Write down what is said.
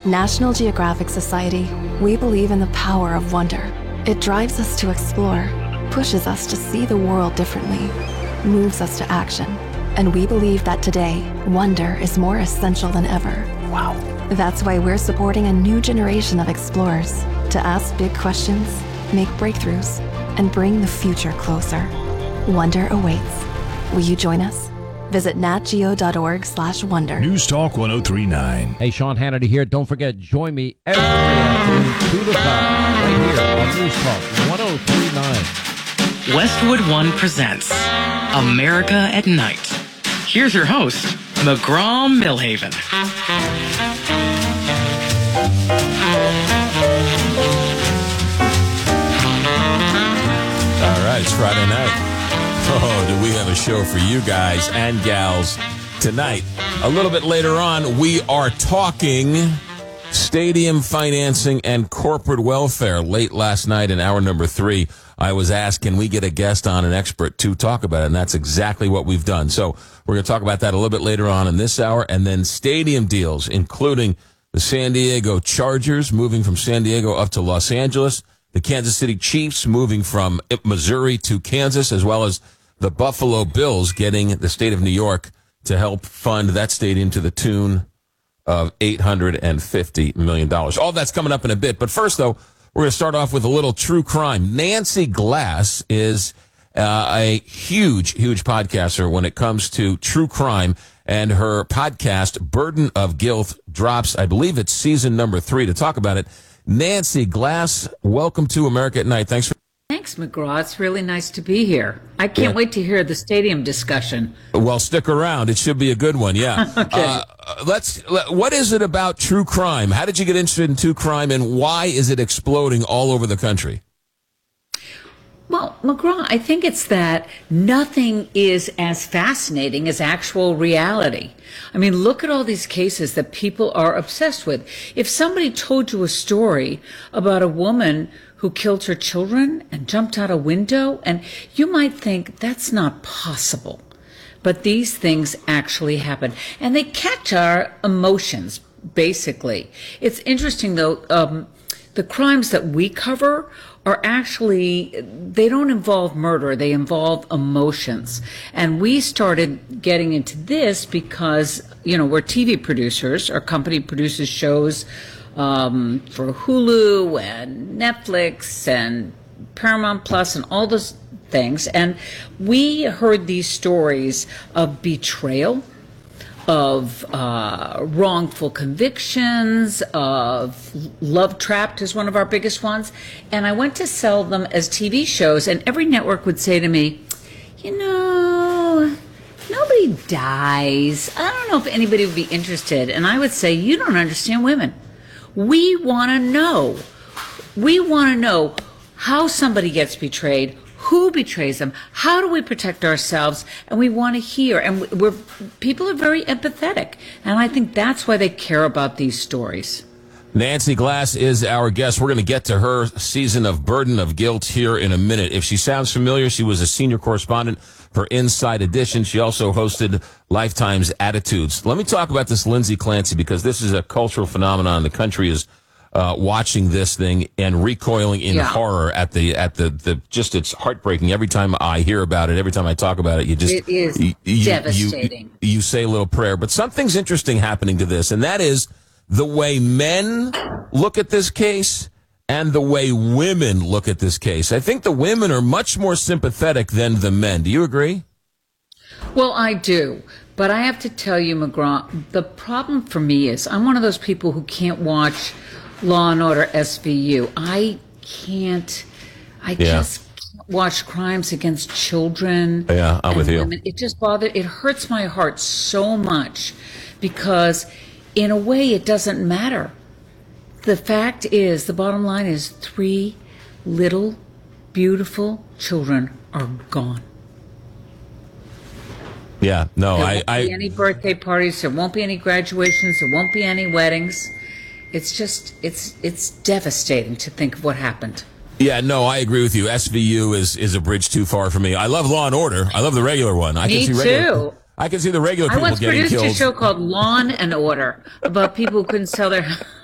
National Geographic Society, we believe in the power of wonder. It drives us to explore, pushes us to see the world differently, moves us to action. And we believe that today, wonder is more essential than ever. Wow. That's why we're supporting a new generation of explorers to ask big questions, make breakthroughs, and bring the future closer. Wonder awaits. Will you join us? Visit natgeo.org/wonder. News Talk 1039. Hey, Sean Hannity here. Don't forget, join me every afternoon, 2 to 5, right here on News Talk 1039. Westwood One presents America at Night. Here's your host, McGraw-Milhaven. All right, it's Friday night. Oh, do we have a show for you guys and gals tonight. A little bit later on, we are talking stadium financing and corporate welfare. Late last night in hour number 3, I was asked, can we get a guest on, an expert, to talk about it? And that's exactly what we've done. So we're going to talk about that a little bit later on in this hour. And then stadium deals, including the San Diego Chargers moving from San Diego up to Los Angeles, the Kansas City Chiefs moving from Missouri to Kansas, as well as the Buffalo Bills getting the state of New York to help fund that stadium to the tune of $850 million. All that's coming up in a bit. But first, though, we're going to start off with a little true crime. Nancy Glass is a huge podcaster when it comes to true crime. And her podcast, Burden of Guilt, drops, I believe it's season number 3. To talk about it, Nancy Glass, welcome to America at Night. Thanks, McGraw. It's really nice to be here. I can't wait to hear the stadium discussion. Well, stick around. It should be a good one, yeah. Okay. What is it about true crime? How did you get interested in true crime, and why is it exploding all over the country? Well, McGraw, I think it's that nothing is as fascinating as actual reality. I mean, look at all these cases that people are obsessed with. If somebody told you a story about a woman who killed her children and jumped out a window, and you might think that's not possible. But these things actually happen. And they catch our emotions, basically. It's interesting, though, the crimes that we cover are actually, they don't involve murder, they involve emotions. And we started getting into this because, we're TV producers. Our company produces shows for Hulu and Netflix and Paramount Plus and all those things. And we heard these stories of betrayal, of wrongful convictions, of Love Trapped is one of our biggest ones. And I went to sell them as TV shows, and every network would say to me, nobody dies. I don't know if anybody would be interested. And I would say, you don't understand women. We want to know. We want to know how somebody gets betrayed, who betrays them, how do we protect ourselves, and we want to hear. And people are very empathetic, and I think that's why they care about these stories. Nancy Glass is our guest. We're going to get to her season of Burden of Guilt here in a minute. If she sounds familiar, she was a senior correspondent for Inside Edition. She also hosted Lifetime's Attitudes. Let me talk about this Lindsay Clancy, because this is a cultural phenomenon. The country is watching this thing and recoiling in horror at the just, it's heartbreaking. Every time I hear about it, every time I talk about it, it is devastating. You say a little prayer. But something's interesting happening to this, and that is the way men look at this case and the way women look at this case. I think the women are much more sympathetic than the men. Do you agree? Well, I do. But I have to tell you, McGraw, the problem for me is I'm one of those people who can't watch Law and Order SVU. I just can't watch crimes against children. Yeah, I'm with you. Women. It hurts my heart so much, because in a way it doesn't matter. The fact is, the bottom line is 3 little beautiful children are gone. Yeah, no, there won't be any birthday parties, there won't be any graduations, there won't be any weddings. It's just, it's devastating to think of what happened. Yeah, no, I agree with you. SVU is a bridge too far for me. I love Law and Order. I love the regular one. Me too. I can see the regular people getting killed. I once produced a show called Lawn and Order about people who couldn't sell their